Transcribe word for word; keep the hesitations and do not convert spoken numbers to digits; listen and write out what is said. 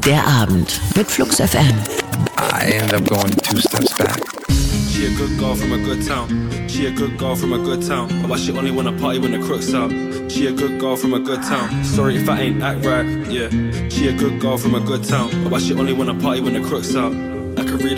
Der Abend mit Flux F M. I end up going two steps back. She a good girl from a good town. She a good girl from a good town. But she only wanna party when the crook's out. She a good girl from a good town. Sorry if I ain't act right, yeah. She a good girl from a good town. But she only wanna party when the crook's out. I could read